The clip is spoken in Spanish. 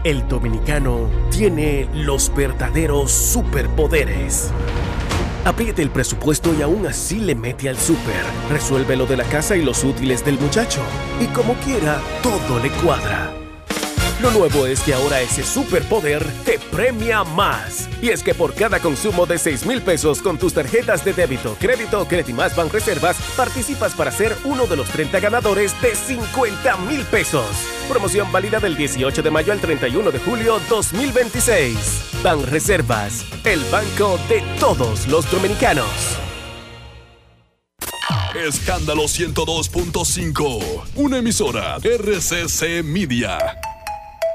El dominicano tiene los verdaderos superpoderes. Apriete el presupuesto y aún así le mete al súper. Resuelve lo de la casa y los útiles del muchacho. Y como quiera, todo le cuadra. Lo nuevo es que ahora ese superpoder te premia más. Y es que por cada consumo de 6,000 pesos con tus tarjetas de débito, crédito o Credimas Banreservas, participas para ser uno de los 30 ganadores de 50,000 pesos. Promoción válida del 18 de mayo al 31 de julio 2026. Banreservas, el banco de todos los dominicanos. Escándalo 102.5, una emisora RCC Media.